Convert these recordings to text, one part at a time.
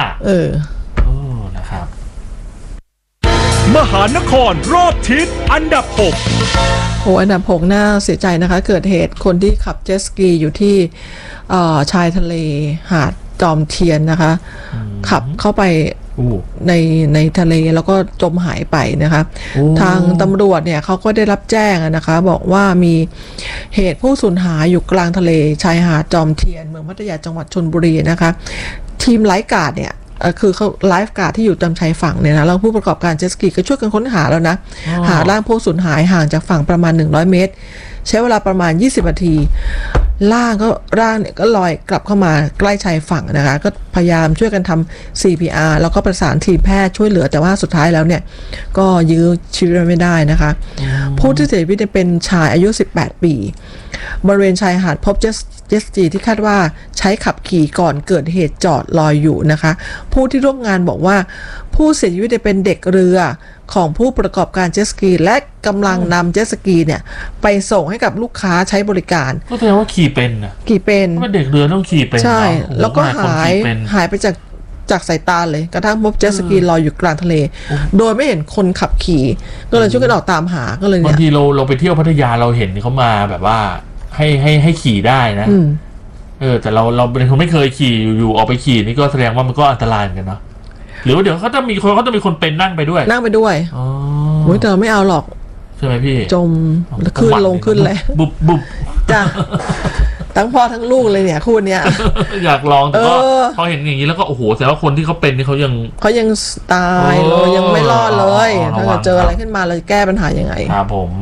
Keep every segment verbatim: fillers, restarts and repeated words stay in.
เออโอ้นะครับมหานครรอบทิศอันดับหกโอ้อันดับหกน่าเสียใจนะคะเกิดเหตุคนที่ขับเจ็ตสกีอยู่ที่ชายทะเลหาดจอมเทียนนะคะขับเข้าไปในในทะเลแล้วก็จมหายไปนะคะทางตำรวจเนี่ยเขาก็ได้รับแจ้งนะคะบอกว่ามีเหตุผู้สูญหายอยู่กลางทะเลชายหาดจอมเทียนเมืองพัทยาจังหวัดชลบุรีนะคะทีมไลฟ์การ์ดเนี่ยคือเขาไลฟ์การ์ดที่อยู่ตามชายฝั่งเนี่ยนะแล้วผู้ประกอบการเจ็ตสกีก็ช่วยกันค้นหาแล้วนะหาร่างผู้สูญหายห่างจากฝั่งประมาณหนึ่งร้อยเมตรใช้เวลาประมาณยี่สิบนาทีร่างก็ร่างเนี่ยก็ลอยกลับเข้ามาใกล้ชายฝั่งนะคะก็พยายามช่วยกันทำ ซี พี อาร์ แล้วก็ประสานทีมแพทย์ช่วยเหลือแต่ว่าสุดท้ายแล้วเนี่ยก็ยื้อชีวิตไม่ได้นะคะผู้ที่เสียชีวิตเป็นชายอายุสิบแปดปีบริเวณชายหาดพบเจ็ตเจ็ตสกีที่คาดว่าใช้ขับขี่ก่อนเกิดเหตุจอดลอยอยู่นะคะผู้ที่ร่วมงานบอกว่าผู้เสียชีวิตเป็นเด็กเรือของผู้ประกอบการเจ็ตสกีและกำลังนำเจ็ตสกีเนี่ยไปส่งให้กับลูกค้าใช้บริการก็แสดงว่าขี่เป็นนะขี่เป็นเพราะเด็กเรือต้องขี่เป็นใช่แล้วก็หายหายไปจากจากสายตาเลยกระทั่งพบเจ็ตสกีลอยอยู่กลางทะเลโดยไม่เห็นคนขับขี่ก็เลยช่วยกันออกตามหาก็เลยเนี่ยบางทีเราเราไปเที่ยวพัทยาเราเห็นเขามาแบบว่าให้ให้ให้ขี่ได้นะเออแต่เราเราเป็นคนไม่เคยขี่อยู่ๆออกไปขี่นี่ก็แสดงว่ามันก็อันตรายเหมือนกันเนาะหรือว่าเดี๋ยวเขาจะมีคนเขาจะมีคนเป็นนั่งไปด้วยนั่งไปด้วยอ๋อโอ้ยแต่ไม่เอาหรอกใช่ไหมพี่จมขึ้นลงขึ้นเลยบุบบุบจ้ะทั้งพ่อทั้งลูกเลยเนี่ยคู่เนี้ยอยากลองแต่ก็พอเห็นอย่างนี้แล้วก็โอ้โหแต่ว่าคนที่เขาเป็นนี่เขายังเขายังตายเลยยังไม่รอดเลยถ้าเกิดเจออะไรขึ้นมาเราจะแก้ปัญหายังไงครับผม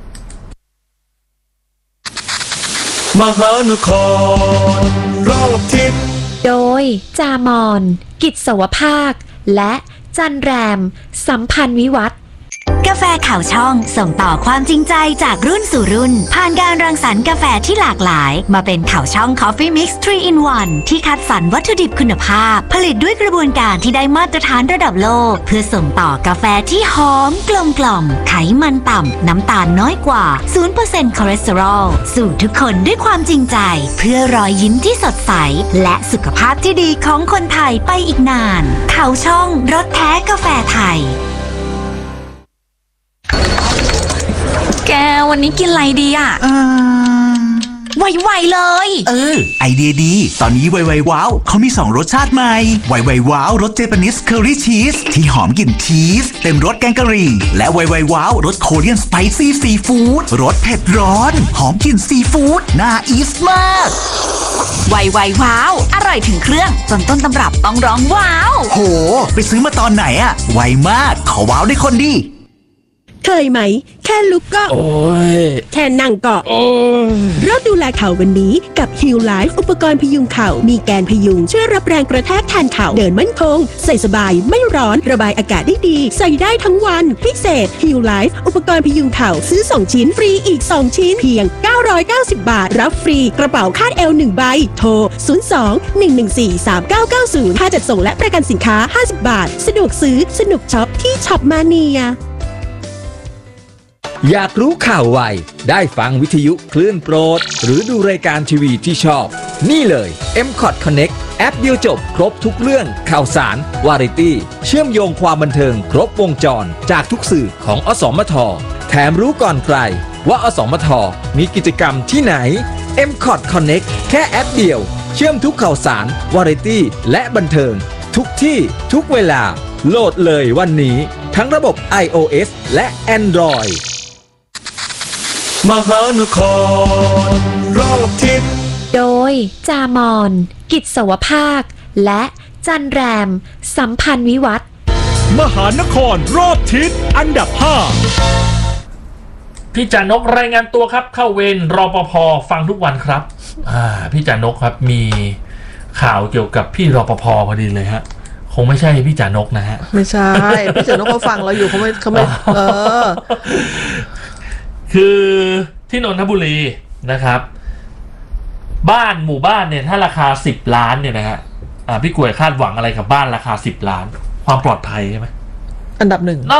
มหานครรอบทิศโดยจามอนกิจสวภาคและจันแรมสัมพันธ์วิวัฒน์กาแฟข่าวช่องส่งต่อความจริงใจจากรุ่นสู่รุ่นผ่านการรังสรรค์กาแฟที่หลากหลายมาเป็นข่าวช่อง Coffee Mix ทรี in วัน ที่คัดสรรวัตถุดิบคุณภาพผลิตด้วยกระบวนการที่ได้มาตรฐานระดับโลกเพื่อส่งต่อกาแฟที่หอมกลมกล่อมไขมันต่ำน้ำตาลน้อยกว่า ศูนย์เปอร์เซ็นต์ คอเลสเตอรอลสู่ทุกคนด้วยความจริงใจเพื่อรอยยิ้มที่สดใสและสุขภาพที่ดีของคนไทยไปอีกนานข่าวช่องรสแท้กาแฟไทยแกวันนี้กินอะไรดีอ่ะไวๆเลยเออไอเดียดีตอนนี้ไวๆว้าวเขามีสองรสชาติใหม่ไวๆว้าวรสเจแปนิสเคอรี่ชีสที่หอมกลิ่นชีสเต็มรสแกงกะหรี่และไวๆว้าวรสโคเรียนสไปซี่ซีฟู้ดรสเผ็ดร้อนหอมกลิ่นซีฟู้ดน่าอีสมากไวๆว้าวอร่อยถึงเครื่องจนต้นตำรับต้องร้องว้าวโหไปซื้อมาตอนไหนอะไวมากขอว้าวได้คนดีเคยไหมแค่ลุกก็โอ้ยแค่นั่งก็โอ้ยเริ่มดูแลเข่าวันนี้กับ Heal Life อุปกรณ์พยุงเข่ามีแกนพยุงช่วยรับแรงกระแทกแทนเข่าเดินมั่นคงใส่สบายไม่ร้อนระบายอากาศได้ดีใส่ได้ทั้งวันพิเศษ Heal Life อุปกรณ์พยุงเข่าซื้อสองชิ้นฟรีอีกสองชิ้นเพียงเก้าร้อยเก้าสิบบาทรับฟรีกระเป๋าคาดเอวหนึ่งใบโทรศูนย์ สอง หนึ่ง หนึ่ง สี่ สาม เก้า เก้า ศูนย์ค่าจัดส่งและประกันสินค้าห้าสิบบาทสะดวกซื้อสนุกช็อปที่ช็อปมาเนียอยากรู้ข่าวไวได้ฟังวิทยุคลื่นโปรดหรือดูรายการทีวีที่ชอบนี่เลย เอ็ม คอท Connect แอปเดียวจบครบทุกเรื่องข่าวสารวาไรตี้เชื่อมโยงความบันเทิงครบวงจรจากทุกสื่อของอสมทแถมรู้ก่อนใครว่าอสมทมีกิจกรรมที่ไหน เอ็ม คอท Connect แค่แอปเดียวเชื่อมทุกข่าวสารวาไรตี้และบันเทิงทุกที่ทุกเวลาโหลดเลยวันนี้ทั้งระบบ ไอ โอ เอส และ Android มหานครรอบทิศโดยจามอนกิจสวภาคและจันแรมสัมพันธ์วิวัฒน์มหานครรอบทิศอันดับห้าพี่จานกรายงานตัวครับเข้าเวรรปภ.ฟังทุกวันครับอ่าพี่จานกครับมีข่าวเกี่ยวกับพี่รปภ.พอดีเลยฮะคงไม่ใช่พี่จานกนะฮะไม่ใช่พี่จานกเขาฟังเราอยู่เขาไม่เขาไม่เออคือที่นนทบุรีนะครับบ้านหมู่บ้านเนี่ยถ้าราคาสิบล้านเนี่ยนะฮะอ่าพี่กล้วยคาดหวังอะไรกับบ้านราคาสิบล้านความปลอดภัยใช่ไหมอันดับหนึ่งเนาะ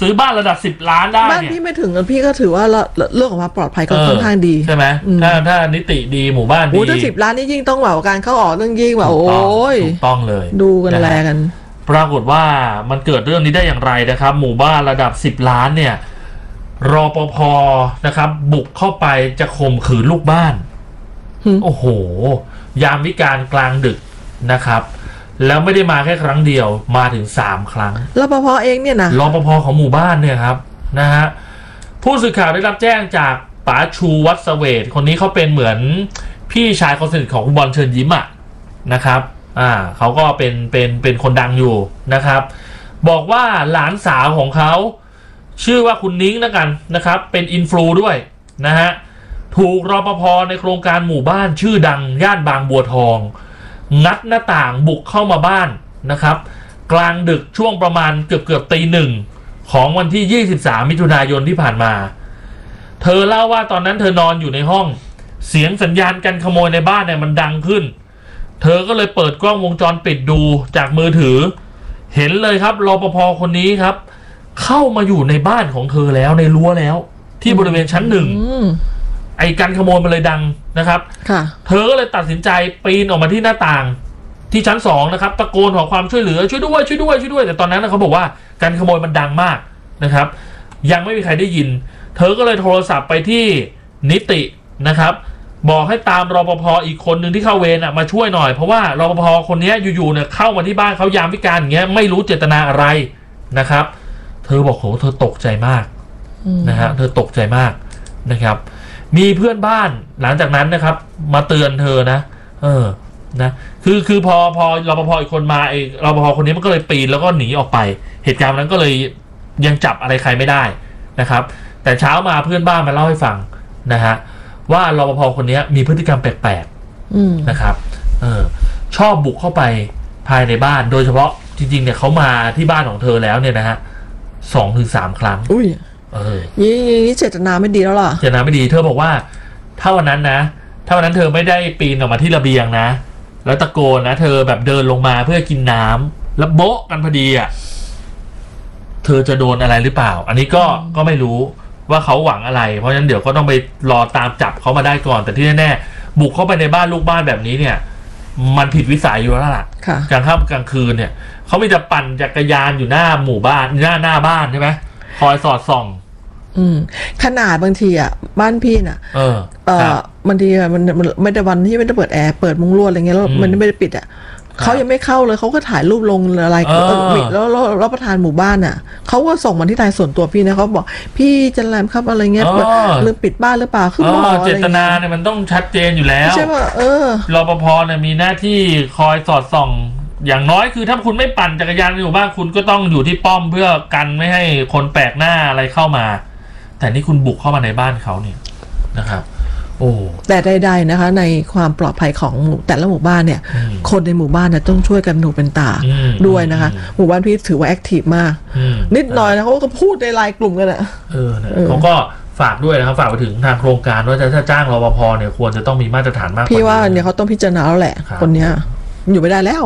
ซื้อบ้านระดับสิบล้านได้บ้านพี่ไม่ถึงพี่ก็ถือว่าเรื่องของความปลอดภัยก็ค่อนข้างดีใช่ไหมถ้าถ้านิติดีหมู่บ้านดีโอ้ถ้าสิบล้านนี่ยิ่งต้องแบบการเข้าออกต้องยิ่งแบบโอ้ยถูกต้องเลยดูกันแลกันปรากฏว่ามันเกิดเรื่องนี้ได้อย่างไรนะครับหมู่บ้านระดับสิบล้านเนี่ยรปภ.นะครับบุกเข้าไปจะข่มขืนลูกบ้านโอ้โหยามวิกาลกลางดึกนะครับแล้วไม่ได้มาแค่ครั้งเดียวมาถึงสามครั้งรปภ.เองเนี่ยนะรปภ.ของหมู่บ้านเนี่ยครับนะฮะผู้สื่อข่าวได้รับแจ้งจากป๋าชูวัดเสวตคนนี้เขาเป็นเหมือนพี่ชายคนสนิทของคุณบอลเชิญยิ้มอ่ะนะครับอ่าเขาก็เป็นเป็นเป็นคนดังอยู่นะครับบอกว่าหลานสาวของเขาชื่อว่าคุณนิ้งนะกันนะครับเป็นอินฟลูด้วยนะฮะถูกรปภ.ในโครงการหมู่บ้านชื่อดังย่านบางบัวทองงัดหน้าต่างบุกเข้ามาบ้านนะครับกลางดึกช่วงประมาณเกือบเกือบตีหนึ่งของวันที่ยี่สิบสามมิถุนายนที่ผ่านมาเธอเล่าว่าตอนนั้นเธอนอนอยู่ในห้องเสียงสัญญาณการขโมยในบ้านเนี่ยมันดังขึ้นเธอก็เลยเปิดกล้องวงจรปิดดูจากมือถือเห็นเลยครับรปภ.คนนี้ครับเข้ามาอยู่ในบ้านของเธอแล้วในรั้วแล้วที่บริเวณชั้นหนึ่งไอ้การขโมยมันเลยดังนะครับเธอก็เลยตัดสินใจปีนออกมาที่หน้าต่างที่ชั้นสองนะครับตะโกนขอความช่วยเหลือช่วยด้วยช่วยด้วยช่วยด้วยแต่ตอนนั้นเขาบอกว่าการขโมยมันดังมากนะครับยังไม่มีใครได้ยินเธอก็เลยโทรศัพท์ไปที่นิตินะครับบอกให้ตามรปภ.อีกคนหนึ่งที่เข้าเวรอ่ะมาช่วยหน่อยเพราะว่ารปภ.คนนี้อยู่ๆเนี่ยเข้ามาที่บ้านเขายามวิกาลอย่างเงี้ยไม่รู้เจตนาอะไรนะครับเธอบอกโหเธอตกใจมากนะฮะเธอตกใจมากนะครับมีเพื่อนบ้านหลังจากนั้นนะครับมาเตือนเธอนะเออนะคือคือพอพอรปภ.อีกคนมาไอ้รปภ.คนนี้มันก็เลยปีนแล้วก็หนีออกไปเหตุการณ์นั้นก็เลยยังจับอะไรใครไม่ได้นะครับแต่เช้ามาเพื่อนบ้านมาเล่าให้ฟังนะฮะว่ารปภ.คนนี้มีพฤติกรรมแปลกๆนะครับเออชอบบุกเข้าไปภายในบ้านโดยเฉพาะจริงๆเนี่ยเขามาที่บ้านของเธอแล้วเนี่ยนะฮะสองถึงสามครั้งอุ้ยเออนี่เจตนาไม่ดีแล้วล่ะเจตนาไม่ดีเธอบอกว่าถ้าวันนั้นนะถ้าวันนั้นเธอไม่ได้ปีนออกมาที่ระเบียงนะแล้วตะโกนนะเธอแบบเดินลงมาเพื่อกินน้ำแล้วโบ๊ะกันพอดีอ่ะเธอจะโดนอะไรหรือเปล่าอันนี้ก็ก็ไม่รู้ว่าเขาหวังอะไรเพราะฉะนั้นเดี๋ยวก็ต้องไปรอตามจับเขามาได้ก่อนแต่ที่แน่ๆบุกเข้าไปในบ้านลูกบ้านแบบนี้เนี่ยมันผิดวิสัยอยู่แล้วล่ะกลางค่ำกลางคืนเนี่ยเขามีแต่ปั่นจักรยานอยู่หน้าหมู่บ้านหน้าหน้าบ้านใช่ไหมคอยสอดส่องอืมขนาดบางทีอ่ะบ้านพี่น่ะเออเออบางทีมันมันไม่ได้วันที่ไม่ได้เปิดแอร์เปิดมุ้งลวดอะไรเงี้ยแล้วมันไม่ได้ปิดอ่ะเขายังไม่เข้าเลยเขาก็ถ่ายรูปลงอะไรแล้วแล้วรับประทานหมู่บ้านอ่ะเขาก็ส่งมาที่ไลน์ส่วนตัวพี่นะเขาบอกพี่จันแรมครับอะไรเงี้ยลืมปิดบ้านหรือเปล่าคือบอกอะไรเจตนาเนี่ยมันต้องชัดเจนอยู่แล้วใช่ป่ะเออรปภ.เนี่ยมีหน้าที่คอยสอดส่องอย่างน้อยคือถ้าคุณไม่ปั่นจักรยานอยู่บ้านคุณก็ต้องอยู่ที่ป้อมเพื่อกันไม่ให้คนแปลกหน้าอะไรเข้ามาแต่นี่คุณบุกเข้ามาในบ้านเขาเนี่ยนะครับโอ้แต่ใดๆนะคะในความปลอดภัยของแต่ละหมู่บ้านเนี่ยคนในหมู่บ้านเนี่ยต้องช่วยกันหนูเป็นตาด้วยนะคะหมู่บ้านพี่ถือว่าแอคทีฟมากนิดหน่อยนะเขาก็พูดในไลน์กลุ่มกันอ่ะเออเขาก็ฝากด้วยนะครับฝากไปถึงทางโครงการว่าถ้าจ้างรปภ.เนี่ยควรจะต้องมีมาตรฐานมากกว่าพี่ว่าเนี่ยเขาต้องพิจารณาแล้วแหละคนเนี้ยอยู่ไม่ได้แล้ว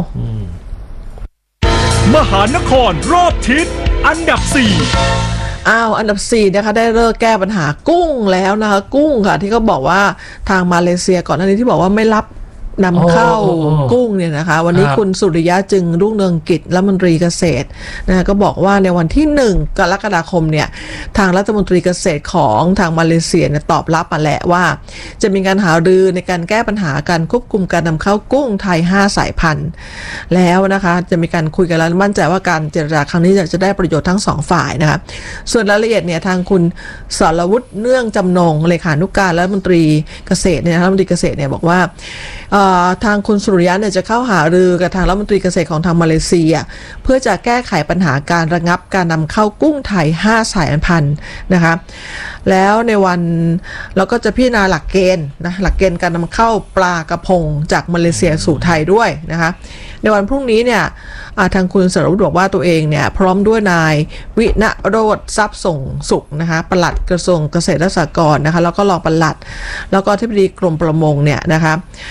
มหานครรอบทิศอันดับสี่อ้าวอันดับสี่นะคะได้เลิกแก้ปัญหากุ้งแล้วนะคะกุ้งค่ะที่เขาบอกว่าทางมาเลเซียก่อนหน้านี้ที่บอกว่าไม่รับนำเข้ากุ้งเนี่ยนะคะวันนี้คุณสุริยะจึงรุ่งเรืองกิจรัฐมนตรีเกษตรนะก็บอกว่าในวันที่หนึ่งกรกฎาคมเนี่ยทางรัฐมนตรีเกษตรของทางมาเลเซียเนี่ยตอบรับมาแล้วว่าจะมีการหารือในการแก้ปัญหาการควบคุมการนำเข้ากุ้งไทยห้าสายพันธุ์แล้วนะคะจะมีการคุยกันแล้วมั่นใจว่าการเจรจาครั้งนี้จะได้ประโยชน์ทั้งสองฝ่ายนะคะส่วนรายละเอียดเนี่ยทางคุณสรวุฒิเนื่องจำนงเลขานุการรัฐมนตรีเกษตรเนี่ยรัฐมนตรีเกษตรเนี่ยบอกว่าทางคุณสุริยะเนี่ยจะเข้าหารือกับทางรัฐมนตรีเกษตรของทางมาเลเซียเพื่อจะแก้ไขปัญหาการระงับการนำเข้ากุ้งไทยห้าสายพันธุ์นะคะแล้วในวันเราก็จะพิจารณาหลักเกณฑ์นะหลักเกณฑ์การนำเข้าปลากระพงจากมาเลเซียสู่ไทยด้วยนะคะในวันพรุ่งนี้เนี่ยทางคุณสรวุฒิบอกว่าตัวเองเนี่ยพร้อมด้วยนายวิณโรจน์ทรัพย์ส่งสุขนะคะปลัดกระทรวงเกษตรและสหกรณ์นะคะแล้วก็รองปลัดแล้วก็อธิบดีกรมประมงเนี่ยนะคะ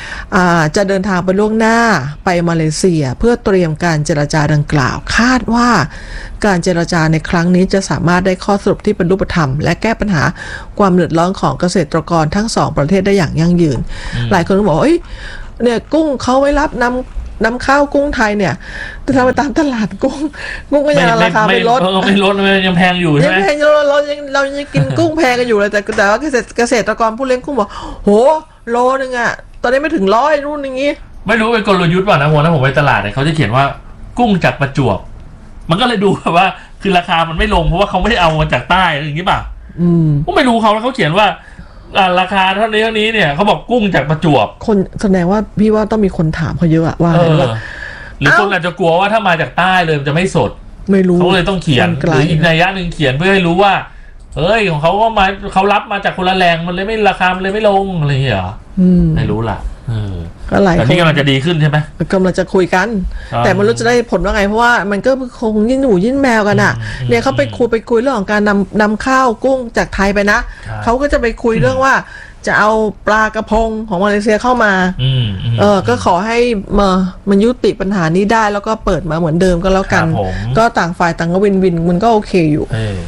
จะเดินทางไปล่วงหน้าไปมาเลเซียเพื่อเตรียมการเจรจาดังกล่าวคาดว่าการเจรจาในครั้งนี้จะสามารถได้ข้อสรุปที่เป็นรูปธรรมและแก้ปัญหาความเดือดร้อนของเกษตรกรทั้งสองประเทศได้อย่างยั่งยืนหลายคนก็บอกเอ้ยเนี่ยกุ้งเขาไม่รับนำนำข้าวกุ้งไทยเนี่ยแต่ทำไปตามตลาดกุ้งกุ้งก็ยังราคาไม่ลดไม่ลดยังแพงอยู่ใช่ไหมยังแพงเราเรายังเรายังกินกุ้งแพงกันอยู่เลยแต่แต่ว่าเกษตรเกษตรกรผู้เลี้ยงกุ้งบอกโหโลนึงอ่ะตอนนี้ไม่ถึงร้อยรุ่นอย่างงี้ไม่รู้เป็นกลยุทธ์ป่ะนะโมนะผมไปตลาดเนี่ยเขาจะเขียนว่ากุ้งจากประจวบมันก็เลยดูแบบว่าคือราคามันไม่ลงเพราะว่าเขาไม่ได้เอามาจากใต้อย่างนี้ป่ะอืมก็ไม่รู้เขาแล้วเขาเขียนว่าราคาเท่านี้เท่านี้เนี่ยเขาบอกกุ้งจากประจวบคนแสดงว่าพี่ว่าต้องมีคนถามเขาเยอะว่าหรือคนอาจจะกลัวว่าถ้ามาจากใต้เลยมันจะไม่สดไม่รู้เขาเลยต้องเขียนหรืออีกนัยยะหนึ่งเขียนเพื่อให้รู้ว่าเฮ้ยของเขาก็มาเขารับมาจากคนละแรงมันเลยไม่ราคามันเลยไม่ลงอะไรอย่างเงี้ยเหรอไม่รู้ล่ะก็หลายแต่นี่กำลังจะดีขึ้นใช่ไหมกำลังจะคุยกันแต่มันรู้จะได้ผลว่าไงเพราะว่ามันก็คงยิ่งหนูยิ่งแมวกันอ่ะเนี่ยเขาไปคุยไปคุยเรื่องของการนำนำข้าวกุ้งจากไทยไปนะเขาก็จะไปคุยเรื่องว่าจะเอาปลากระพงของมาเลเซียเข้ามาเออก็ขอให้มามันยุติปัญหานี้ได้แล้วก็เปิดมาเหมือนเดิมก็แล้วกันก็ต่างฝ่ายต่างก็วินวินมันก็โอเคอยู่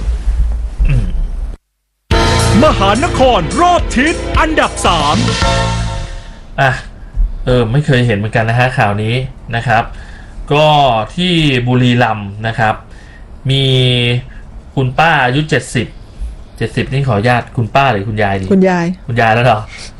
มหานครรอบทิศอันดับสามอ่ะเออไม่เคยเห็นเหมือนกันนะฮะข่าวนี้นะครับก็ที่บุรีรัมย์นะครับมีคุณป้าอายุเจ็ดสิบเจ็ดสิบนี่ขออนุญาตคุณป้าหรือคุณยายดีคุณยายคุณยายแล้วเหรอ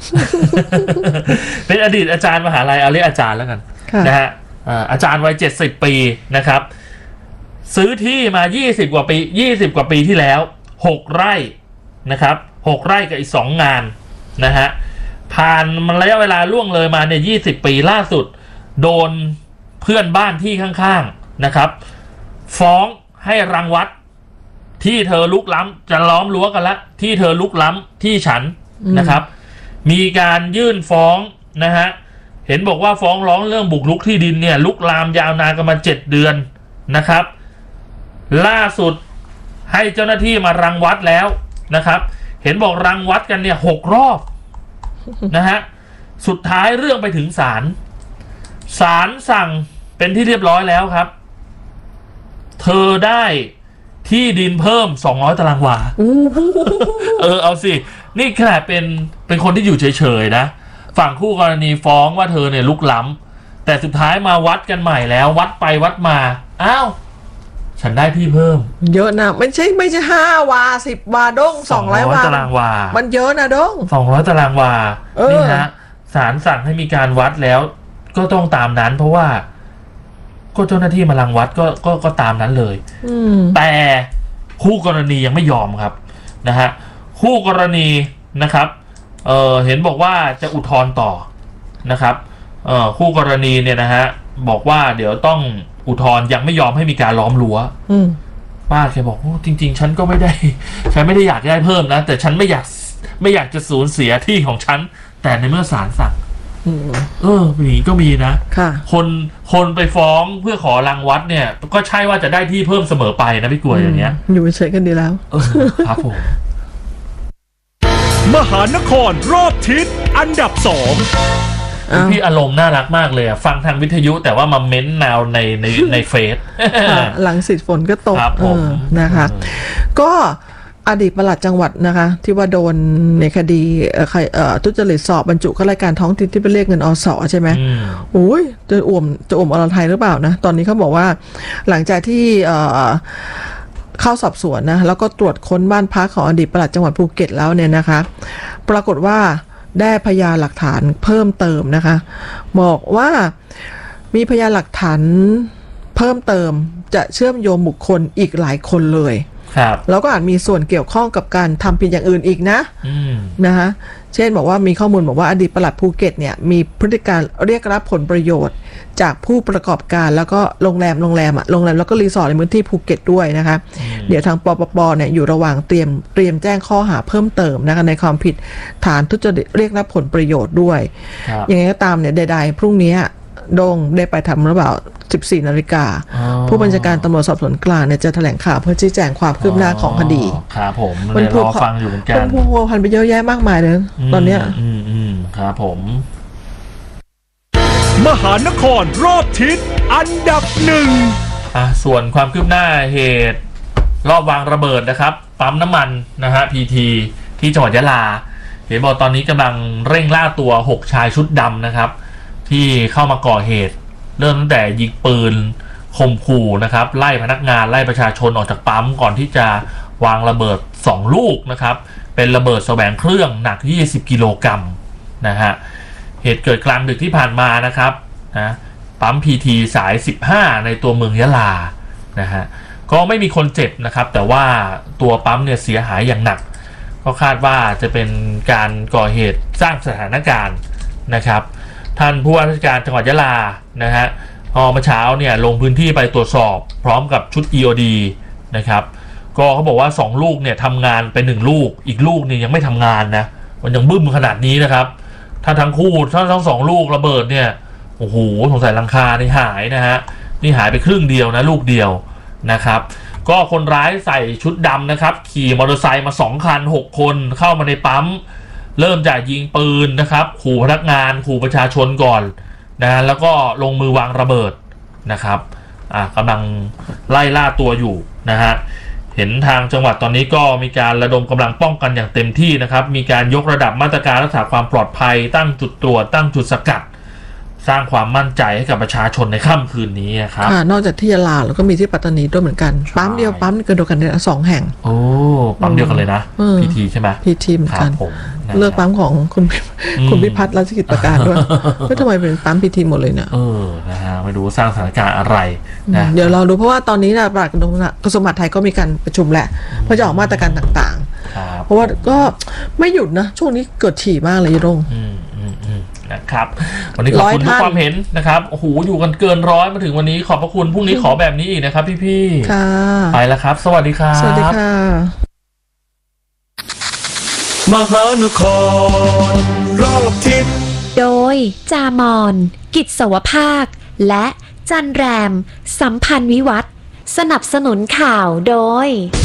เป็นอดีตอาจารย์มหาลัยเอาเรียกอาจารย์แล้วกันนะฮะอาจารย์วัยเจ็ดสิบปีนะครับซื้อที่มายี่สิบกว่าปียี่สิบกว่าปีที่แล้วหกไร่นะครับหกไร่กับอีกสองงานนะฮะผ่านระยะเวลาล่วงเลยมาเนี่ยยี่สิบปีล่าสุดโดนเพื่อนบ้านที่ข้างๆนะครับฟ้องให้รังวัดที่เธอลุกล้ำจะล้อมรั้วกันละที่เธอลุกล้ำที่ฉันนะครับมีการยื่นฟ้องนะฮะเห็นบอกว่าฟ้องร้องเรื่องบุกรุกที่ดินเนี่ยลุกลามยาวนานกันมาเจ็ดเดือนนะครับล่าสุดให้เจ้าหน้าที่มารังวัดแล้วนะครับเห็นบอกรังวัดกันเนี่ยหกรอบนะฮะสุดท้ายเรื่องไปถึงศาลศาลสั่งเป็นที่เรียบร้อยแล้วครับเธอได้ที่ดินเพิ่มสองร้อยตารางวาเออเอาสินี่ขนาดเป็นเป็นคนที่อยู่เฉยๆนะฝั่งคู่กรณีฟ้องว่าเธอเนี่ยลุกล้ำแต่สุดท้ายมาวัดกันใหม่แล้ววัดไปวัดมาอ้าวฉันได้ที่เพิ่มเยอะนะไม่ใช่ไม่ใช่ห้าวาสิบวาด้งสองร้อยวาตารางวามันเยอะนะด้งสองร้อยตารางวานี่ฮะศาลสั่งให้มีการวัดแล้วก็ต้องตามนั้นเพราะว่าก็เจ้าหน้าที่มารังวัดก็ก็ก็ตามนั้นเลยแต่คู่กรณียังไม่ยอมครับนะฮะคู่กรณีนะครับเออเห็นบอกว่าจะอุทธรณ์ต่อนะครับเออคู่กรณีเนี่ยนะฮะบอกว่าเดี๋ยวต้องอุทธรณ์ยังไม่ยอมให้มีการล้อมรั้วป้าแกบอกจริงๆฉันก็ไม่ได้ฉันไม่ได้อยากได้เพิ่มนะแต่ฉันไม่อยากไม่อยากจะสูญเสียที่ของฉันแต่ในเมื่อศาลสั่งเอออย่างนี้ก็มีนะคนคนไปฟ้องเพื่อขอรังวัดเนี่ยก็ใช่ว่าจะได้ที่เพิ่มเสมอไปนะพี่กล้วยอย่างเงี้ยอยู่เฉยกันดีแล้วครับผมมหานครรอบทิศอันดับสองพี่อารมณ์น่ารักมากเลยอ่ะฟังทางวิทยุแต่ว่ามาเม้นแนวในในในเฟซหลังสิฝนก็ตกนะคะก็อดีตปลัดจังหวัดนะคะที่ว่าโดนในคดีทุจริตสอบบรรจุข้าราชการท้องถิ่นที่ไปเรียกเงินอสใช่ไหมโอ้ยจะอ่วมจะอ่วมอรไทยหรือเปล่านะตอนนี้เขาบอกว่าหลังจากที่เข้าสอบสวนนะแล้วก็ตรวจค้นบ้านพักของอดีตปลัดจังหวัดภูเก็ตแล้วเนี่ยนะคะปรากฏว่าได้พยานหลักฐานเพิ่มเติมนะคะบอกว่ามีพยานหลักฐานเพิ่มเติมจะเชื่อมโยงบุคคลอีกหลายคนเลยแล้วก็อาจมีส่วนเกี่ยวข้องกับการทำผิดอย่างอื่นอีกนะนะคะเช่นบอกว่ามีข้อมูลบอกว่าอดีตปลัดภูเก็ตเนี่ยมีพฤติการเรียกรับผลประโยชน์จากผู้ประกอบการแล้วก็โรงแรมโรงแรมอะโรงแรมแล้วก็รีสอร์ทในพื้นที่ภูเก็ตด้วยนะคะเดี๋ยวทางปปปเนี่ยอยู่ระหว่างเตรียมเตรียมแจ้งข้อหาเพิ่มเติมนะคะในความผิดฐานทุจริตเรียกรับผลประโยชน์ด้วยยังไงก็ตามเนี่ยใดๆพรุ่งนี้โด่งได้ไปทำหรือเปล่าสิบสี่นาฬิกาผู้บัญชาการตำรวจสอบสวนกลางเนี่ยจะแถลงข่าวเพื่อชี้แจงความคืบหน้าของคดีครับผมมันรอฟังอยู่เหมือนกันมันพัวพันไปเยอะแยะมากมายเลยตอนเนี้ยอืมอืมครับผมมหานครรอบทิศอันดับหนึ่งอ่ะส่วนความคืบหน้าเหตุรอบวางระเบิดนะครับปั๊มน้ำมันนะฮะพีทีที่จังหวัดยะลาเห็นบอกตอนนี้กำลังเร่งล่าตัวหกชายชุดดำนะครับที่เข้ามาก่อเหตุเริ่มตั้งแต่ยิงปืนข่มขู่นะครับไล่พนักงานไล่ประชาชนออกจากปั๊มก่อนที่จะวางระเบิดสองลูกนะครับเป็นระเบิดแสวงเครื่องหนักยี่สิบกิโลกรัมนะฮะเหตุเกิดกลางดึกที่ผ่านมานะครับนะปั๊มพีทีสายสิบห้าในตัวเมืองยะลานะฮะก็ไม่มีคนเจ็บนะครับแต่ว่าตัวปั๊มเนี่ยเสียหายอย่างหนักก็คาดว่าจะเป็นการก่อเหตุสร้างสถานการณ์นะครับท่านผู้ว่าราชการจังหวัดยะลานะฮะพอเมื่อเช้าเนี่ยลงพื้นที่ไปตรวจสอบพร้อมกับชุด อี โอ ดี นะครับก็เขาบอกว่าสองลูกเนี่ยทำงานไปหนึ่งลูกอีกลูกนี่ยังไม่ทำงานนะมันยังบึ้มขนาดนี้นะครับถ้าทั้งคู่ถ้าทั้งสองลูกระเบิดเนี่ยโอ้โหสงสัยหลังคานี่หายนะฮะนี่หายไปครึ่งเดียวนะลูกเดียวนะครับก็คนร้ายใส่ชุดดำนะครับขี่มอเตอร์ไซค์มาสองคันหกคนเข้ามาในปั๊มเริ่มจากยิงปืนนะครับขู่พนักงานขู่ประชาชนก่อนนะแล้วก็ลงมือวางระเบิดนะครับอ่ากำลังไล่ล่าตัวอยู่นะฮะเห็นทางจังหวัดตอนนี้ก็มีการระดมกำลังป้องกันอย่างเต็มที่นะครับมีการยกระดับมาตรการรักษาความปลอดภัยตั้งจุดตรวจตั้งจุดสกัดสร้างความมั่นใจให้กับประชาชนในค่ำคืนนี้ครับนอกจากที่ยะลาแล้วก็มีที่ปัตตานีด้วยเหมือนกันปั๊มเดียวปั๊มเกินเดียวกันเนี่ยสองแห่งโอ้ปั๊มเดียวกันเลยนะพีทีใช่ไหมพีทีเหมือนกันเลือกปั๊มของคุณคุณพิพัฒน์รัชกิจประการด้วยก็ทำไมเป็นปั๊มพีทีหมดเลยเนี่ยเออนะฮะไม่รู้สร้างสถานการณ์อะไรนะเดี๋ยวเราดูเพราะว่าตอนนี้นะปลัดกระทรวงมหาดไทยก็มีการประชุมแหละเพื่อจะออกมาตรการต่างๆเพราะว่าก็ไม่หยุดนะช่วงนี้เกิดถี่มากเลยยงนะครับวันนี้ขอบคุณทุกความเห็นนะครับโอ้โหอยู่กันเกินร้อยมาถึงวันนี้ขอบพระคุณพรุ่งนี้ขอแบบนี้อีกนะครับพี่ๆค่ะไปแล้วครับสวัสดีครับสวัสดีค่ะมหานครรอบทิศโดยจามอนกิจสวภาคและจันแรมสัมพันธ์วิวัฒน์สนับสนุนข่าวโดย